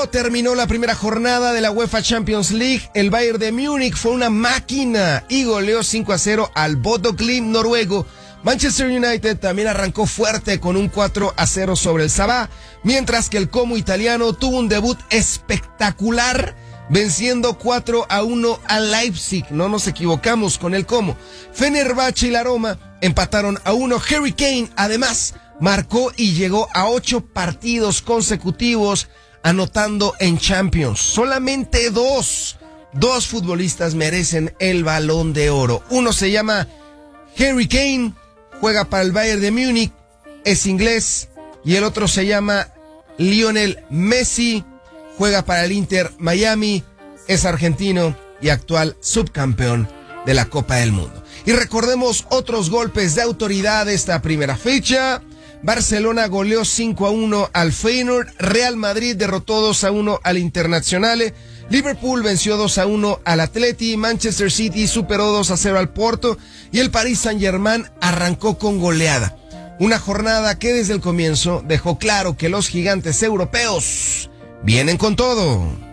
No terminó la primera jornada de la UEFA Champions League. El Bayern de Múnich fue una máquina y goleó 5-0 al Bodo Glimt noruego. Manchester United también arrancó fuerte con un 4-0 sobre el Sabah, mientras que el Como italiano tuvo un debut espectacular, venciendo 4-1 al Leipzig. No nos equivocamos con el Como. Fenerbahce y la Roma empataron a 1. Harry Kane, además, marcó y llegó a 8 partidos consecutivos anotando en Champions. Solamente dos futbolistas merecen el Balón de Oro. Uno se llama Harry Kane, juega para el Bayern de Múnich, es inglés, y el otro se llama Lionel Messi, juega para el Inter Miami, es argentino y actual subcampeón de la Copa del Mundo. Y recordemos otros golpes de autoridad de esta primera fecha. Barcelona goleó 5-1 al Feyenoord, Real Madrid derrotó 2-1 al Internazionale, Liverpool venció 2-1 al Atleti, Manchester City superó 2-0 al Porto y el Paris Saint-Germain arrancó con goleada. Una jornada que desde el comienzo dejó claro que los gigantes europeos vienen con todo.